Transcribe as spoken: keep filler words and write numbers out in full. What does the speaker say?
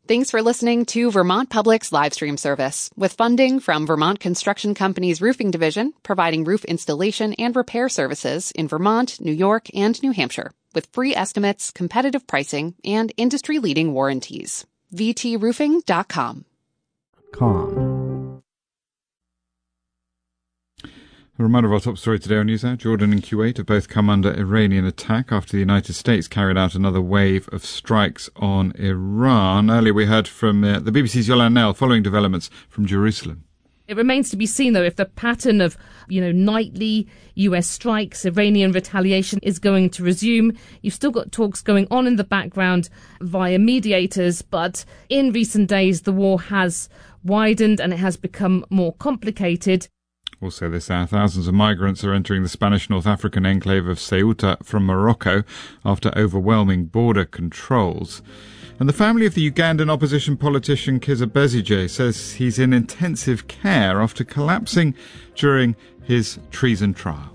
Thanks for listening to Vermont Public's live stream service, with funding from Vermont Construction Company's Roofing Division, providing roof installation and repair services in Vermont, New York, and New Hampshire, with free estimates, competitive pricing, and industry-leading warranties. v t roofing dot com. Com. A reminder of our top story today on NewsHour. Jordan and Kuwait have both come under Iranian attack after the United States carried out another wave of strikes on Iran. Earlier we heard from uh, the B B C's Yolande Knell following developments from Jerusalem. It remains to be seen, though, if the pattern of, you know, nightly U S strikes, Iranian retaliation is going to resume. You've still got talks going on in the background via mediators, but in recent days the war has widened and it has become more complicated. Also this hour, thousands of migrants are entering the Spanish North African enclave of Ceuta from Morocco after overwhelming border controls. And the family of the Ugandan opposition politician Kizza Besigye says he's in intensive care after collapsing during his treason trial.